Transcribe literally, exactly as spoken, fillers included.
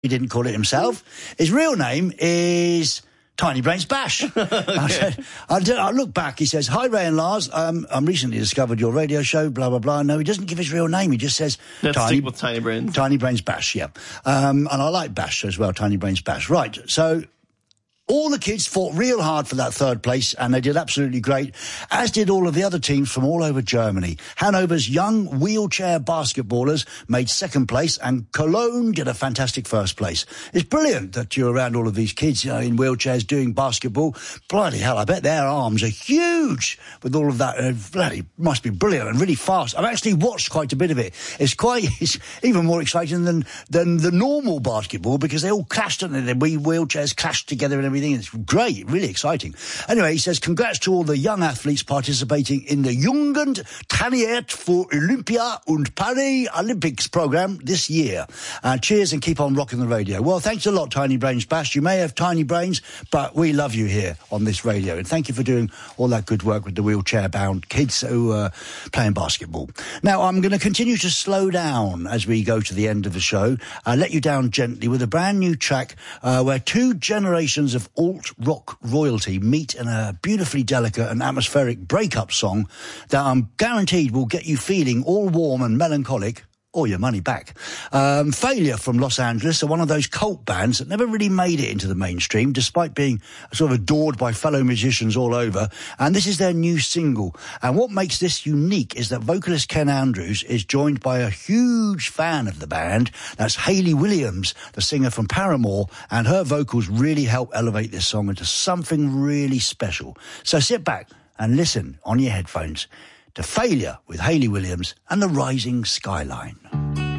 he didn't call it himself. His real name is Tiny Brains Bash. Okay. I said, I, did, I look back, he says, hi, Ray and Lars, um, I'm recently discovered your radio show, blah, blah, blah. No, he doesn't give his real name. He just says... Let's Tiny, stick with Tiny Brains. Tiny Brains Bash, yeah. Um, and I like Bash as well, Tiny Brains Bash. Right, so... all the kids fought real hard for that third place, and they did absolutely great, as did all of the other teams from all over Germany. Hanover's young wheelchair basketballers made second place, and Cologne did a fantastic first place. It's brilliant that you're around all of these kids, you know, in wheelchairs doing basketball. Bloody hell, I bet their arms are huge with all of that. Uh, bloody, must be brilliant and really fast. I've actually watched quite a bit of it. It's quite, it's even more exciting than, than the normal basketball, because they all clashed, and the wheelchairs clashed together and everything. It's great, really exciting. Anyway, he says, congrats to all the young athletes participating in the Jugend Trainiert für Olympia und Paris Olympics program this year. Uh, cheers and keep on rocking the radio. Well, thanks a lot, Tiny Brains Bash. You may have tiny brains, but we love you here on this radio. And thank you for doing all that good work with the wheelchair-bound kids who are playing basketball. Now, I'm going to continue to slow down as we go to the end of the show. I'll let you down gently with a brand new track uh, where two generations of alt-rock royalty meet in a beautifully delicate and atmospheric breakup song that I'm guaranteed will get you feeling all warm and melancholic, or your money back. Um, Failure from Los Angeles are one of those cult bands that never really made it into the mainstream, despite being sort of adored by fellow musicians all over. And this is their new single. And what makes this unique is that vocalist Ken Andrews is joined by a huge fan of the band. That's Hayley Williams, the singer from Paramore, and her vocals really help elevate this song into something really special. So sit back and listen on your headphones to Failure with Hayley Williams and the Rising Skyline.